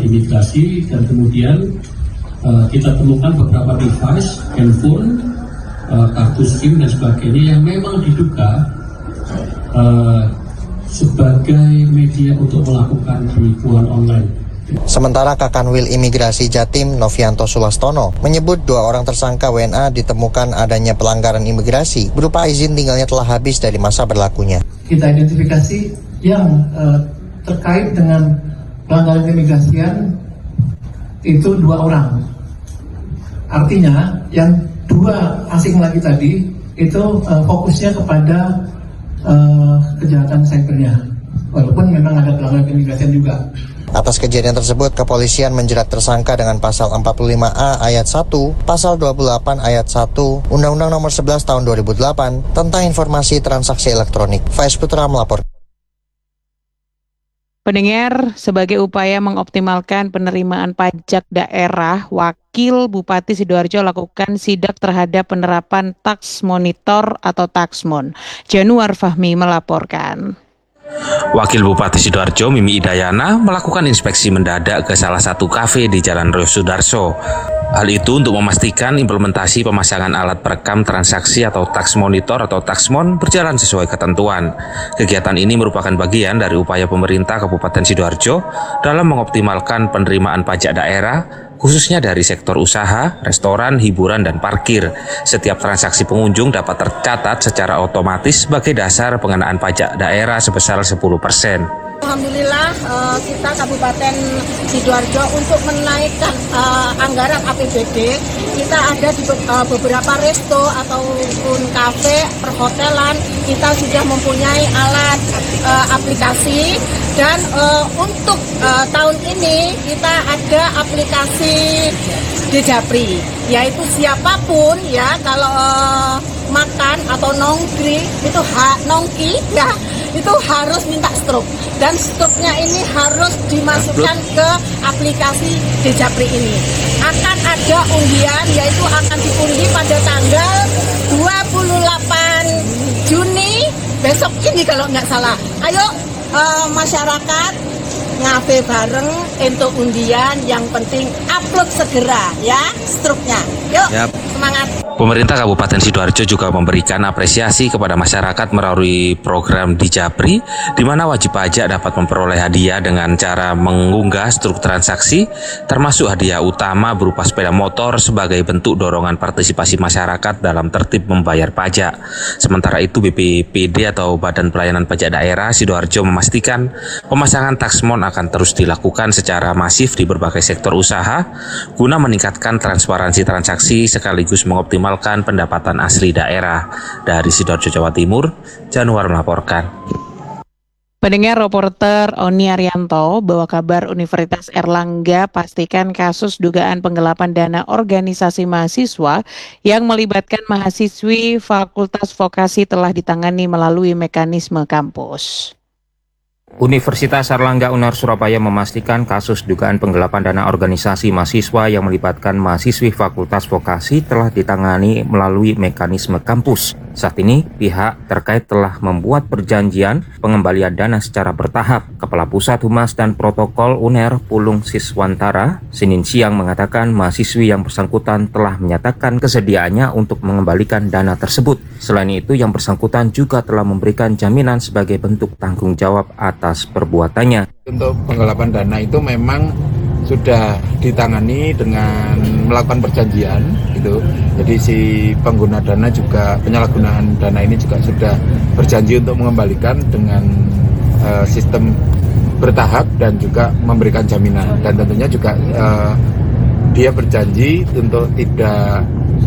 imigrasi, dan kemudian kita temukan beberapa device, handphone, kartu SIM dan sebagainya yang memang diduga sebagai media untuk melakukan penipuan online. Sementara Kakanwil Imigrasi Jatim Novianto Sulastono menyebut 2 orang tersangka WNA ditemukan adanya pelanggaran imigrasi berupa izin tinggalnya telah habis dari masa berlakunya. Kita identifikasi yang terkait dengan pelanggaran keimigrasian itu 2 orang. Artinya yang 2 asing lagi tadi itu fokusnya kepada kejahatan cybernya, walaupun memang ada pelanggaran keimigrasian juga. Atas kejadian tersebut, kepolisian menjerat tersangka dengan pasal 45A ayat 1, pasal 28 ayat 1, Undang-Undang Nomor 11 Tahun 2008 tentang informasi transaksi elektronik. Faiz Putra melapor. Pendengar, sebagai upaya mengoptimalkan penerimaan pajak daerah, Wakil Bupati Sidoarjo lakukan sidak terhadap penerapan Tax Monitor atau Taxmon. Januar Fahmi melaporkan. Wakil Bupati Sidoarjo Mimi Idayana melakukan inspeksi mendadak ke salah satu kafe di Jalan Ryo Sudarso. Hal itu untuk memastikan implementasi pemasangan alat perekam transaksi atau tax monitor atau taxmon berjalan sesuai ketentuan. Kegiatan ini merupakan bagian dari upaya pemerintah Kabupaten Sidoarjo dalam mengoptimalkan penerimaan pajak daerah, khususnya dari sektor usaha, restoran, hiburan, dan parkir. Setiap transaksi pengunjung dapat tercatat secara otomatis sebagai dasar pengenaan pajak daerah sebesar 10%. Alhamdulillah kita Kabupaten Sidoarjo untuk menaikkan anggaran APBD, kita ada di beberapa resto ataupun kafe, perhotelan, kita sudah mempunyai alat aplikasi, dan untuk tahun ini kita ada aplikasi Dejapri, yaitu siapapun ya kalau makan atau nongki ya itu harus minta struk, dan struknya ini harus dimasukkan ke aplikasi Dejapri ini. Akan ada undian, yaitu akan diundi pada tanggal 28 Juni besok ini kalau nggak salah. Ayo masyarakat ngafe bareng untuk undian, yang penting upload segera ya struknya. Yuk, semangat. Pemerintah Kabupaten Sidoarjo juga memberikan apresiasi kepada masyarakat melalui program Dejapri, di mana wajib pajak dapat memperoleh hadiah dengan cara mengunggah struk transaksi, termasuk hadiah utama berupa sepeda motor sebagai bentuk dorongan partisipasi masyarakat dalam tertib membayar pajak. Sementara itu BPPD atau Badan Pelayanan Pajak Daerah Sidoarjo memastikan pemasangan taxmon akan terus dilakukan secara masif di berbagai sektor usaha guna meningkatkan transparansi transaksi sekaligus mengoptimalkan pendapatan asli daerah. Dari Sidoarjo, Jawa Timur, Januar melaporkan. Pendengar, reporter Oni Arianto bawa kabar Universitas Airlangga pastikan kasus dugaan penggelapan dana organisasi mahasiswa yang melibatkan mahasiswi Fakultas Vokasi telah ditangani melalui mekanisme kampus. Universitas Airlangga UNAR Surabaya memastikan kasus dugaan penggelapan dana organisasi mahasiswa yang melibatkan mahasiswi Fakultas Vokasi telah ditangani melalui mekanisme kampus. Saat ini, pihak terkait telah membuat perjanjian pengembalian dana secara bertahap. Kepala Pusat Humas dan Protokol UNER Pulung Siswantara Senin siang mengatakan mahasiswi yang bersangkutan telah menyatakan kesediaannya untuk mengembalikan dana tersebut. Selain itu, yang bersangkutan juga telah memberikan jaminan sebagai bentuk tanggung jawab atas perbuatannya. Untuk penggelapan dana itu memang sudah ditangani dengan melakukan perjanjian gitu. Jadi si pengguna dana juga, penyalahgunaan dana ini juga sudah berjanji untuk mengembalikan dengan sistem bertahap dan juga memberikan jaminan, dan tentunya juga dia berjanji untuk tidak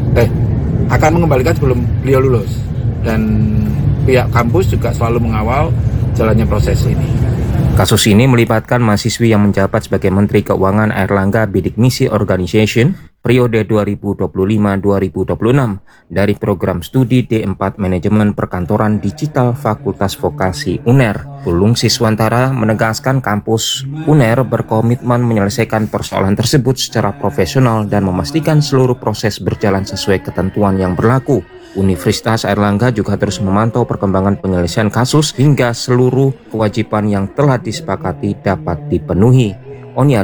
akan mengembalikan sebelum beliau lulus, dan pihak kampus juga selalu mengawal jalannya proses ini. Kasus ini melibatkan mahasiswi yang menjabat sebagai Menteri Keuangan Airlangga Bidik Misi Organization periode 2025-2026 dari program studi D4 Manajemen Perkantoran Digital Fakultas Vokasi UNER. Pulung Siswantara menegaskan kampus UNER berkomitmen menyelesaikan persoalan tersebut secara profesional dan memastikan seluruh proses berjalan sesuai ketentuan yang berlaku. Universitas Airlangga juga terus memantau perkembangan penyelesaian kasus hingga seluruh kewajiban yang telah disepakati dapat dipenuhi. Oni